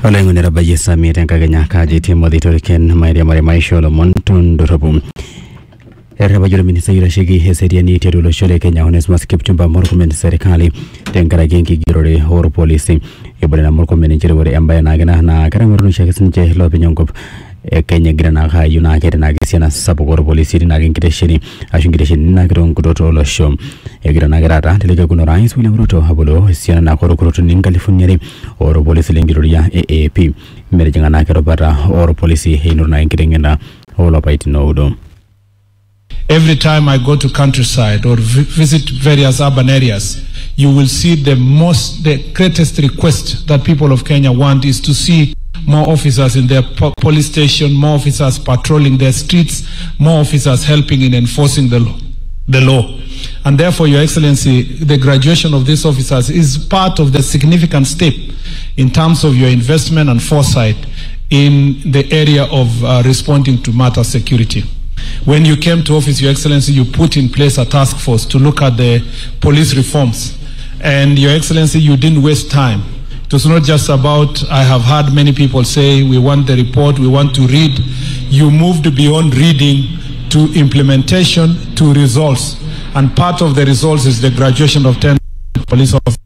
Olengo ni rabaye sami tenka Kenya kaji Timothy Toriken mairi mare maisho lo montun dorobu. Rabaye lo minisa yura shigi heseria ni terulo shole Kenya Onesmus Kipchumba Murkomen serikali tenkara genki girore horo polisi. Ibole na Murkomen njeri ambaye nagana na karamurunu shakisinje lo binyongop. Kenya grana ha United na gisiana sabu horo polisi na genkiresheni ashingiresheni na giron kudoto lo shom. Grana grata telega kuno rais William Ruto habulo siana na horo kudoto ningalifuniari horo polisi lengiroria AAP. Merejanga na kero bara horo polisi heinur na ngirengena holo paiti nodo. Every time I go to countryside or visit various urban areas, you will see the greatest request that people of Kenya want is to see more officers in their police station, more officers patrolling their streets, more officers helping in enforcing the law. And therefore, Your Excellency, the graduation of these officers is part of the significant step in terms of your investment and foresight in the area of responding to matter security. When you came to office, Your Excellency, you put in place a task force to look at the police reforms. And Your Excellency, you didn't waste time. It was not just about, I have heard many people say, we want the report, we want to read. You moved beyond reading to implementation to results. And part of the results is the graduation of 10 police officers.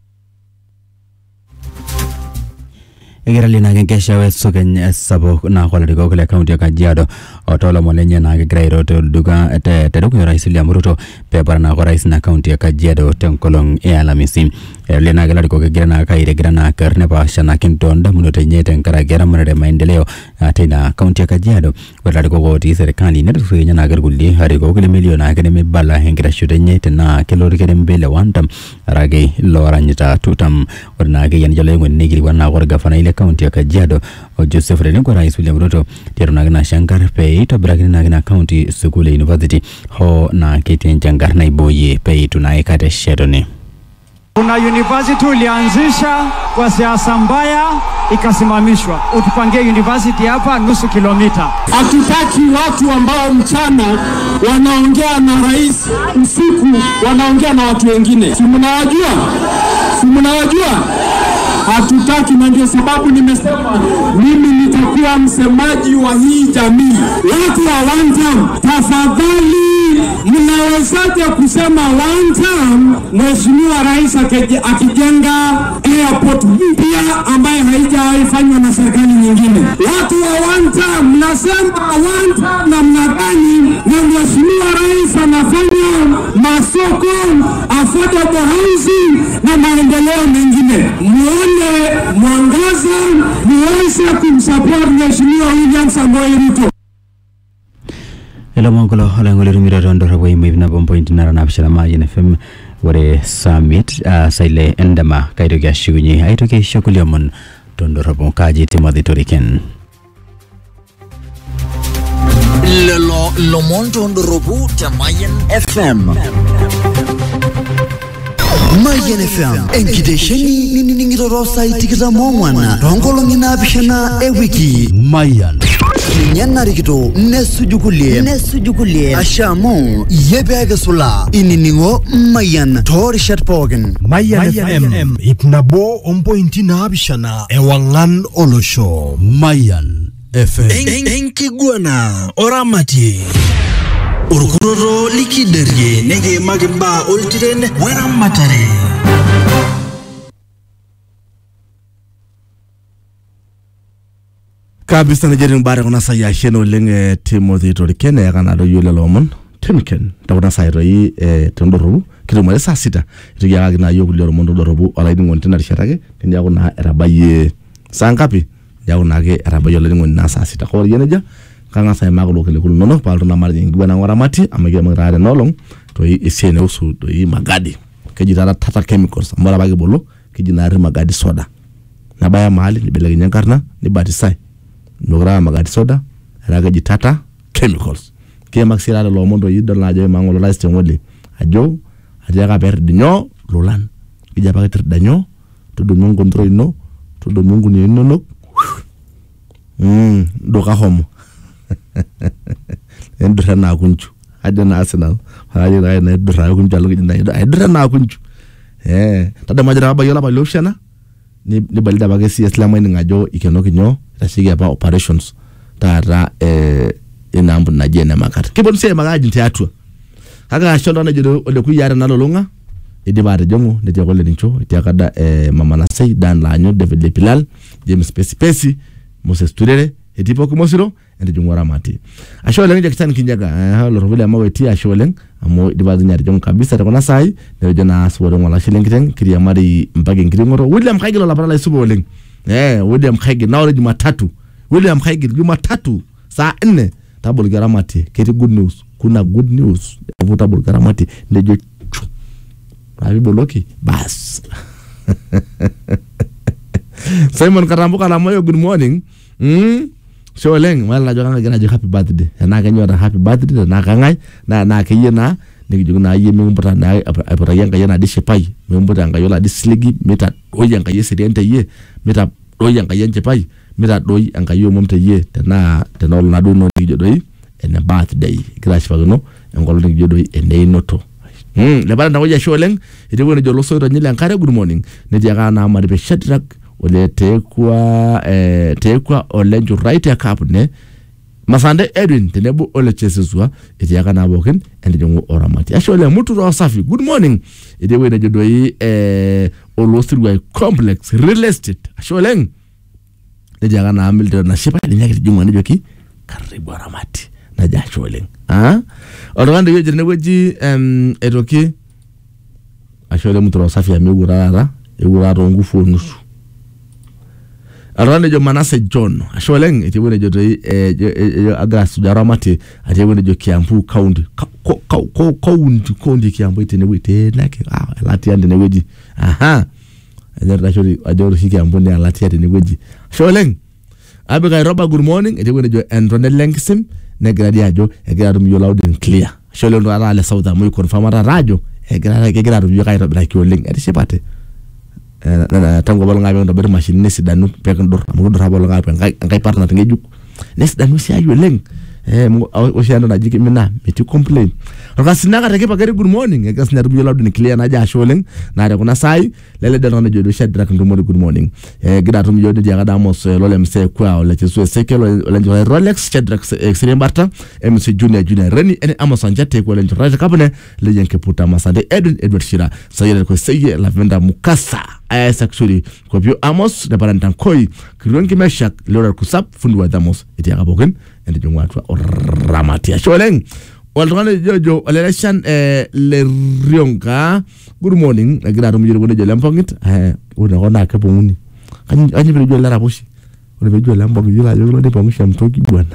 Gerali na gengesha wesu kenya sabo na kwa liko kule kaunti ya Kajiado otola molenye na gegrairo to duga teruku ya rais William Ruto pepara na kwa rais na kaunti ya Kajiado tenkolong e alamisi le na gela liko gegra na kaire gira na karne pasha na kintonda munote nyete nkara gera mwanade maendeleo tena kaunti ya Kajiado wala liko goti serikali netu kwenye na gerguli hariko kule milioni akene mebala hengira shute nyete na kilori kene mbele wantam rage lora nyita tutam wana ake yanjala yungu nigiri wana kwa gafana ile kaunti ya Kajiado Joseph Rene kwa rais William Ruto tero na Shankar Pei to brakini na county Sukule University ho na kiti njangar na iboye Pei tunaekate shetoni. Kuna university ulianzisha kwa siasa mbaya ikasimamishwa. Utupangie university hapa nusu kilomita. Hatutaki watu ambao mchana wanaongea na rais, usiku wanaongea na watu wengine. Si mnawajua? Hatutaki, na ndio sababu nimesema mimi nitakuwa msemaji wa hii jamii. Watu wa one term, tafadhali mnawezaje kusema one term Mheshimiwa Rais akijenga airport mpya ambayo haijafanywa na serikali nyingine? Watu wa one term mnasema one term namna gani na Mheshimiwa Rais anafanya masoko, affordable housing na maendeleo mengine? Muone mwangaza, muweze kumsupport Mheshimiwa William Samoei Ruto. Hello mongolo olengole rumira rondo rabo imivna bompoint nara na bishara maji FM wore summit saile endama kaito kya shugunyi aito ke shokuliamon tondo rabo kaji Timothy Toriken lo monto ndorobu Mayan FM Mayan FM enkidesheni nini rosa itikisa mongwana rongolo ngina bishana ewiki Mayan Nyana rikito nesujukulie ashamu yebege sula ininingo Mayan Torishat Pogen Mayan FM ipnabo ompointi na abishana ewangan olosho Mayan FM enkiguana oramati urukuroro likiderye nege magimba ultirene weramatare Kabisa na jering bare kuna saya sheno lenge Timothy Toriken ya kana do yule lomon Timken tabuna sai roi tondoro kido male saa sita itu ya gina yo kulero mondo dorobu ala ini ngonte na risharage tin ya kuna erabaye sangapi ya kuna ke erabaye le ngon na saa sita ko yene ja kanga sai maglo kele kul nono palto na marje ngwa na waramati amege magrade nolong to isene usu to magadi kejitara tata chemicals mara bage bolo kejinari magadi soda na baya mahali ni belege nyankarna ni batisai Nogra magadi soda raga jitata chemicals ke maxira lo mondo yidol na joy mangolo la stem wole ajo ajaga ber dinyo lolan ija paketer danyo to do mon control no to do mungu ni no do ka homo endra na kunchu adena Arsenal haje na endra kunchu alo gina endra na kunchu tada majara ba yola ba loshana ni balida bage CS la mining ajo ikenoki nyo tashigi apa operations tara inambu na jena makata kibo nse magaji ntiatwa kaga shondo na jodo ole kuyara nalolonga idibare jongo nete gole nincho itiakada mama na sei dan lanyo David Lepilal James Pesi Moses Turere etipo kumosiro ende jungwara mati ashole nje kitani kinjaga halo rovile amaweti ashole amo dibazi nyari jongo kabisa takona sai ndio jona asworo ngala shilingiten kiriya mari mpage ngiringoro William Khaigilo la parala isubo leng William Khaigilo na Jumatatu William Khaigilo Jumatatu saa 4 tabul garamati keti good news kuna good news tabul garamati ndio Rabi Boloki bas Simon Karambuka la moyo good morning Sholeng wala joganga gina happy birthday na kanyora happy birthday na kangai na kiyena nigijuna yemi mbota na apara yanga yana dishepai mbota ngayola disligi meta oyanga yesidente ye meta oyanga yenje pai meta doy anga yo momte ye tena na do no nigijodoi en birthday gracias pagno ngolo nigijodoi ene noto le bana na oja Sholeng itebone jolo so ro nyile ankare good morning ne jaga na amari Shadrack ole tekwa ole right ya kapne masande Edwin tenebu ole chesezwa itiaka na boken ende jongo oramati ashole mutu ro safi good morning idewe na jodoi olosirwa complex real estate ashole nejaga na amildo na shepa nyake jungo ne joki karibu oramati na ja ashole olwande yeje ne weji etoki ashole mutu ro safi amegurara eguraro ngufu nusu Arande jo Manase John ashweleng itibone jo agras jaramati atibone jo Kiambu county county Kiambu itene wite like lati ande ne weji ajoro Kiambu ne lati ande ne weji ashweleng abiga roba good morning itibone jo Andronel Lenksim ne gradia jo egrado mi loud and clear ashweleng ndo ala South Amu confirm radio egrado yo kairo like yo link ati sepate na tango bal ngabe ndo ber machine ne sidanu pek ndor am ndor habol ngabe ngay partner ngi juk ne sidanu si ayu leng o siando na jiki mina meti complain roka sinaka take pagari good morning e gas na rubu loud ni clear na ja sholeng na de kuna sai lele de no jodo Shadrack ndo good morning gida tum jodo jaga da mos lole mse kwa ole chesu sekelo ole njo Rolex Shadrack Extrembarta MC Junior Reni ene Amazon jate ko ole njo raja kabne le yenke puta masande Edward Shira sayele ko seye la venda mukasa actually ko bio Amos de barantan koi kironki meshak lora kusap fundu wa damos eti akaboken ende jongo atwa ramati sholeng waltone jojo election le rionka good morning agira rum jiro jojo lampongit una ona kaponguni anyi be jojo lara boshi ona be jojo lampong jira jojo de pongisha mtoki bwana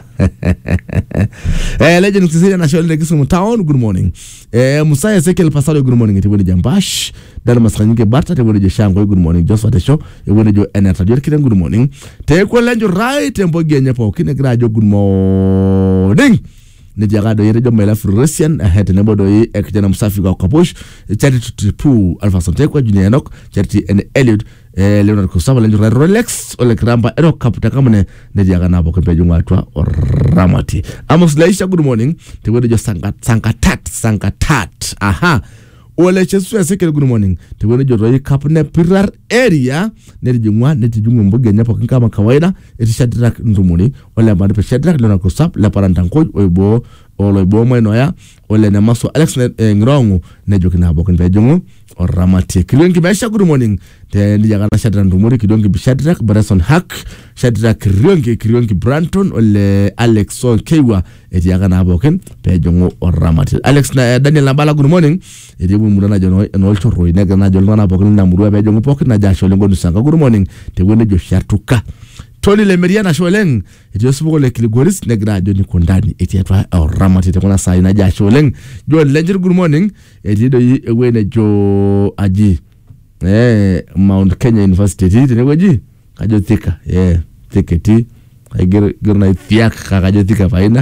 legend Cecilia National de Kisumu town good morning Musaya Ezekiel Pasado good morning itibone jambash dal masanyike barta tebone jo shango good morning Joseph Show ebone jo enata jor kiren good morning te ko lenjo right embo genye po kine grajo good morning ne jagado yere jo mela Frisian ahead ne bodo yi ekjana msafi kwa kapush charity tripu Alpha Sonte kwa Junior Enoch charity and Elliot Leonard Kusaba lenjo Rolex ole kramba ero kaputa kamne ne jagana boko pejo ngatwa ramati Amos Laisha good morning te bodo jo sankatat ole chesu Ezekiel good morning te bodo jo royi kapne pirar area ne jungwa ne tijungu mboge nyapo kama kawaida eti Shadrack ndumuni ole ambapo Shadrack Leonard Kusaba la parantanko oibo olo bo moy ya ole ne maso Alex ngrongu ne jokina bokon be jongo o ramati kilongi mesha good morning te ndi jaga na Shadrack ndumuri kilongi bi Shadrack Brason Hack Shadrack kilongi Branton ole Alex so kewa eti jaga na bokon be jongo o ramati Alex na Daniel Nabala good morning eti bu mudana jono no choro ne ga na jono na bokon na muru be jongo pokon na jasho le ngondo sanga good morning te wone jo shartuka Toli le Meriana Sholeng eti osbugo le Kiligoris negra joni kondani eti atwa ramati te kona sai na ja Sholeng jo lenjer good morning eti do yi ewene jo aji Mount Kenya University ti ne waji kajo thika tiketi agir na tiak kajo thika faina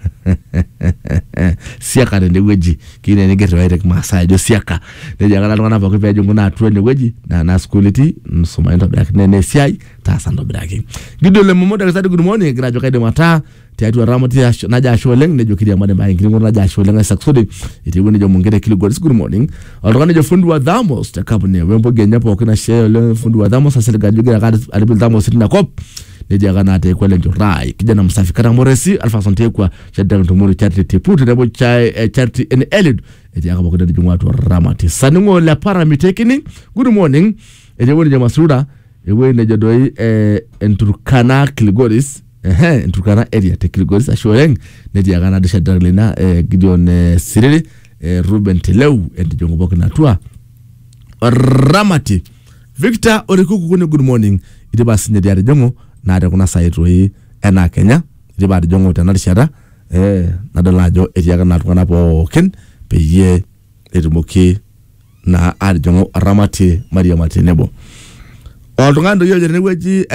siaka tenewueji kine nigerro airek Maasai ajo siaka neja kala tung'anak pookin peejo kuna atua enewueji na schooliti nsuma entobiraki nene siai taasa ntobiraki Gideon Momodo akisadi good morning egira ajo kaidim ataa tiatua Ramati naja asho oleng nejo kiriamade mbae nkiringo naja asho oleng aisaksude etiwu nejo mungere Kilgoris good morning oltung'ani nejo fundi wa Thamos te kapune wemboge nya pookin ashe oleng fundi wa Thamos asiligajo gira kada alibil Thamos tina kop neja kana te kwele njorai kijana msafi kata moresi Alfason tekwa shadda ntumuri charity tiputu nebo charity en elid eja akabo kudade jumwatu Ramati saningo la paramitekini good morning ejo nejo Masruda ewe nejo doi Enturkana Kilgoris Enturkana area te Kilgoris ashoreng neja kana de shadda lina Gideon Sirili Ruben Teleu enjongo bokina tua Ramati Victor Orikuku kune good morning itiba sinye diari jongo na ade kuna saito hii ena Kenya itiba ade jongo tena rishada nadalajo etiaka na tukana pookin peye etimoki na ade jongo Ramati Maria Matenebo oltung'ando yo jenewueji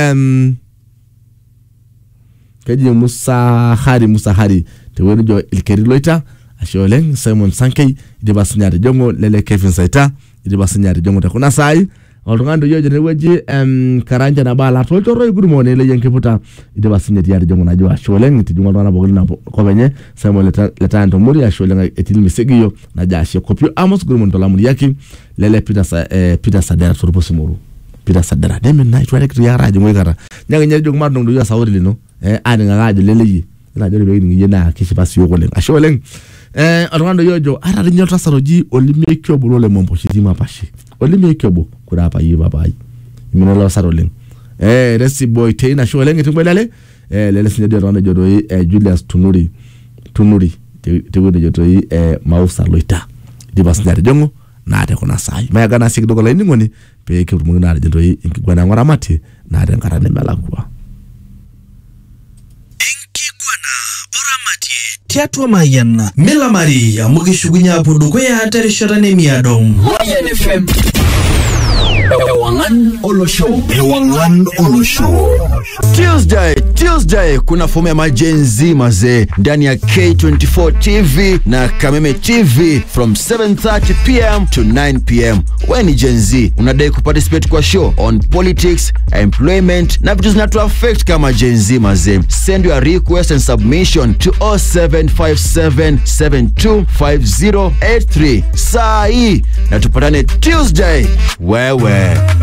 keji Musa Hari teweni jo Ilkeri Loita asholeng Simon Sankei itiba sinye ade jongo Lele Kevin Saita itiba sinye ade jongo tekuna sai oltung'ando yo jenewueji Karanja na bala toltoro good morning le yenkiputa itiba sinye tiari jongo najo asholeng tijungo twana bogili na kobenye Simon leta ntomuri asholeng etili misegiyo naja ashe kopio Amos good morning tolamuri yaki Lele Peter Sadera turupo simuru Peter Sadera deme na itwale kitu ya rajo mwekara nyange nyejo kumardo ndo ya sauri lino ane ngagajo lele yi ila jori begi ngiye na kishipasi yokoleng asholeng oltung'ando yojo arari nyota saroji olimekyo bulole mompo shitima pashi olimekyo kura hapa yi babai imenelo saroleng resi boy teina asholeng etingwelale lele sinyedio ronde jodoi Julius Tunuri tegode jodoi Mausa Loita dibas nyare jongo na ate kuna sai maya gana sikidoko la iningoni pe kirumungi na jodoi inkigwana Ramati na ate nkarane melakwa tiatua Mayan Mela Maria mugishugunya puduko ya terishara ne miadong Mayan FM Ewangan Olosho Tuesday kuna fomu ya majenzi mazee ndani ya K24 TV na Kameme TV from 7:30 PM to 9 PM. Wewe ni Gen Z, unadai kuparticipate kwa show on politics, employment na vitu zinatu affect kama Gen Z mazee. Send your request and submission to 0757725083. Saa hii na tupatane Tuesday. Wewe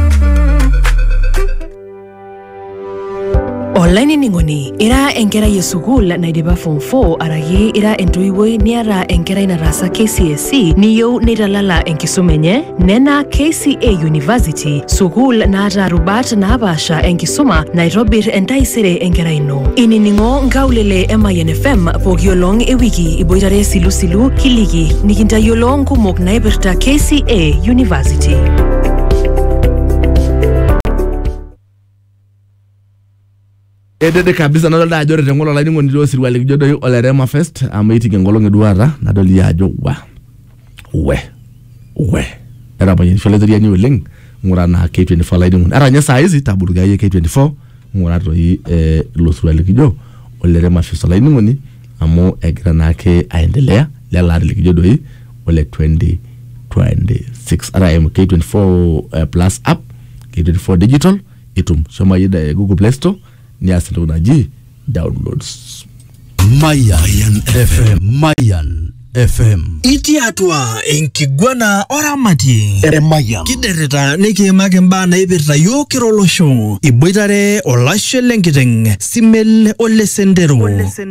Online ningoni ira enkera yesugul na idiba form 4 aragi ira entuiwe ni ara enkera inarasa KCSE niyo niralala enkisumenye nena KCA University sugul na ata rubat na abasha enkisuma Nairobi entaisere enkera ino ininingo ngaulele Mayan FM pogiolong ewiki iboitare silu kiligi nikinta yolong kumok na iberta KCA University. Edede kabisa nadolda ajore tengolo la ningo ndilo sirwale kijodo Olerema Fest amaitike ngolonge duara nadoli ajo we era bayin foleteria ni oleng ngura na K24 la ningo ara nya saizi taburuga ye K24 ngura to yi lo sirwale kijo Olerema Fest la ningo ni amo egra na ke aendelea lela likijodo yi ole 2026 ara K24 plus app K24 digital itum soma yida Google Play Store ni asinto naji downloads Mayan FM itiatua enkigwana Oramati Mayan kidereta nikimake mba na ibirta yokirolosho iboitare olashe lenkiteng simel ole sendero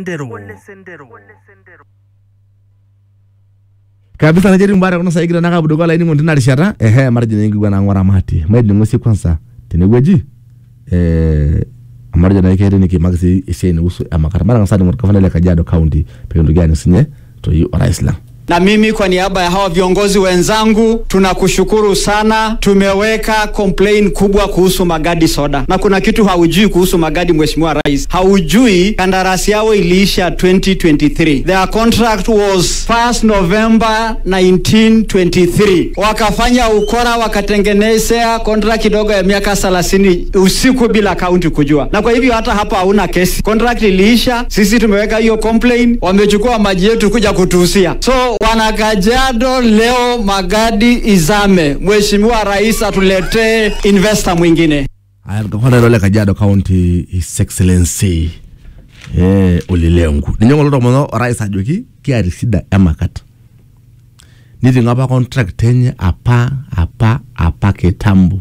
kabisa najeri mbara kuna saigira nakabudoka la ningo ndinarishata marjina enkigwana Oramati maidi ngosi kwanza tenegweji amarja na ikere niki magisi ise ni usu amakara mara ngasadi murkafana le Kajiado County pe ndugia ni sinye to yi Oraisla Na mimi kwa niaba ya hawa viongozi wenzangu tunakushukuru sana. Tumeweka complaint kubwa kuhusu Magadi Soda. Na kuna kitu haujui kuhusu Magadi, Mheshimiwa Rais. Haujui kandarasi yao iliisha 2023. Their contract was 1st November 1923. Wakafanya ukora, wakatengenezea contract kidogo ya miaka 30 usiku bila kaunti kujua. Na kwa hivyo hata hapa hauna kesi. Contract iliisha, sisi tumeweka hiyo complaint, wamechukua maji yetu kuja kutuhusia. So wana Kajiado leo Magadi izame. Mheshimiwa Rais atuletee investor mwingine. Kwa ndio Kajiado County His Excellency Ulilengu. Ninyo ngolo mono Rais ajoki kiari sida ya Makati. Niti ngapa contract tenye apa ketambu.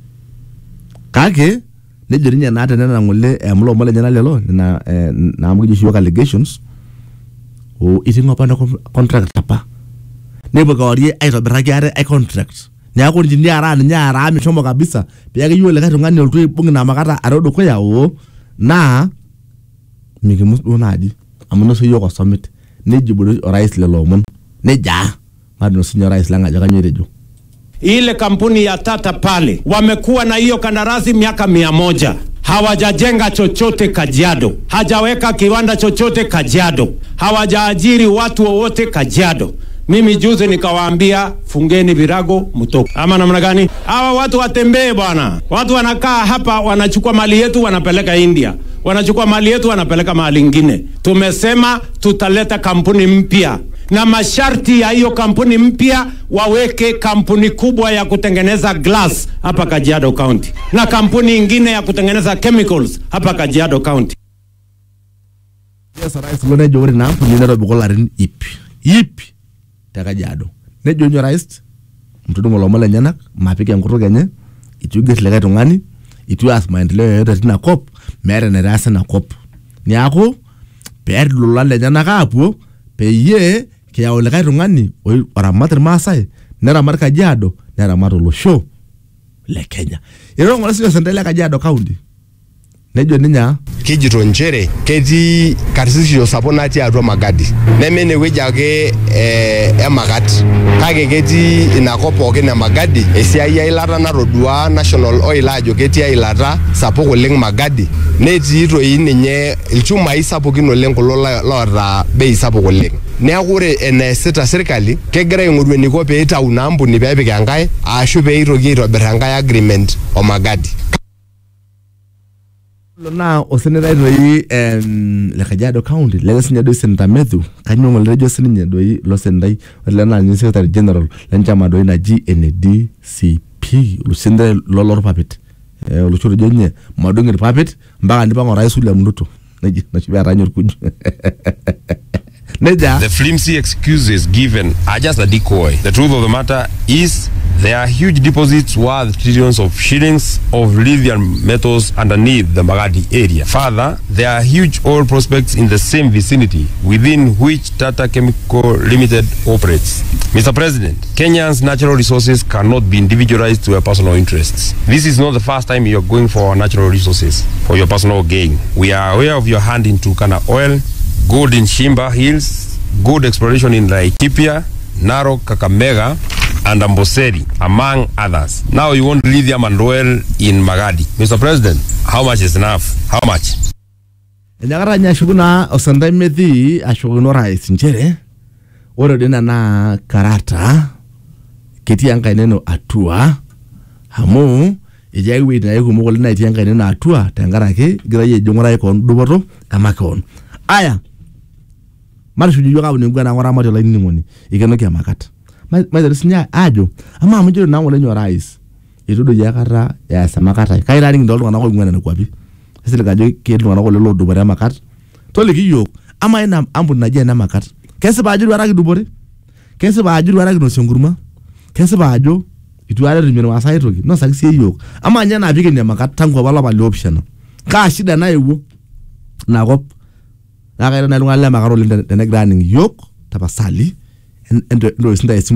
Kake nejorinya na atene na ngole mulo mole nyana lelo na amugiji shoka allegations o itingo pa contract apa nebo gawari aitobiraki are I contract nyako njini ara mishomo kabisa piyake yule kati ngani oltu ibungi na makata arodo ko yawo na mikimudu naji amuno so yoko summit nejibu Rais lelo mon neja madno senior Rais langa jakanyerejo. Ile kampuni ya Tata pale wamekuwa na hiyo kandarasi miaka 100. Hawajajenga chochote Kajiado. Hajaweka kiwanda chochote Kajiado. Hawajaajiri watu wowote Kajiado. Mimi juzi nikawaambia fungeni virago mtoke. Ama namna gani? Hawa watu watembee bwana. Watu wanakaa hapa wanachukua mali yetu wanapeleka India. Wanachukua mali yetu wanapeleka mahali ingine. Tumesema tutaleta kampuni mpya. Na masharti ya hiyo kampuni mpya waweke kampuni kubwa ya kutengeneza glass hapa Kajiado County na kampuni ingine ya kutengeneza chemicals hapa Kajiado County. Yes, Rais lone jori na kampuni nero bukolarin ipi ta Kajiado. Nejo nyo Rais mtudu ngolo nyanak mapike nkuru kenye ituget leka tungani itu as maendeleo yote tina kop mere ne rasa na kop. Niako per lulale nyanak apuo peye kia oleka tungani oramatri Maasai neramat Kajiado neramat olosho le Kenya. Iro ngolo sio sendele Kajiado County. Nejo ninya kijito njere keti karsisho saponati atua Magadi nemene wejake Magadi kake keti inakopo kene Magadi esiai ailata narodua National Oil ajo keti ailata sapoko leng Magadi neti toi ninye ilchumai sapokin oleng kulo loota bei sapoko leng. Neeku ore eneesita serikali kegira aing'oru eniko pee itau ina ampuni pee epik enkae ashu pee itoki aitobir enkae agreement o Magadi. Na osenera doi le Kajiado County le sinya doi Senator Methu kanyongo le jo sinya doi lo sendai le na ni Secretary General le chama doi na GNDCP lo sendai lo lor papet lo choro jenye madongi papet mbaka ndipa Rais William Ruto na chiba ranyor kuju. The flimsy excuses given are just a decoy. The truth of the matter is there are huge deposits worth trillions of shillings of lithium metals underneath the Magadi area. Further, there are huge oil prospects in the same vicinity within which Tata Chemical Limited operates. Mr. President, Kenya's natural resources cannot be individualized to your personal interests. This is not the first time you are going for natural resources for your personal gain. We are aware of your hand in Turkana oil, gold in Shimba Hills, gold exploration in Laikipia, Narok, Kakamega, and Amboseli, among others. Now you want lithium and oil in Magadi. Mr. President, how much is enough? How much? Nyakara nyashuguna osandai Methi ashuguno Rais njere ore dena na karata keti yanka neno atua hamu ijaiwe na yeku mokole na itiyanka neno atua tengarake gira ye jongora ye kon duboto amakon aya mara shuju yoga bune ngwana ngora mato la ngoni ikeno kya makata ma sinya ajo ama amujiro na ngole nyo Rais itudo yakara ya samakata kaira ring ndolo ngana ko ngwana na kwapi sile kajo kedu ngana ko lelo dubore makata tole kiyo ama ina ambu na je na makata kese bajiru araki dubore kese bajiru araki no senguruma kese bajo itu ara rimero asai toki no sakisi yo ama nya na bige ne makata tango bala bali option ka shida na ewo na gop na kaira na lunga le makaro le ne grinding yok tapasali endo sinda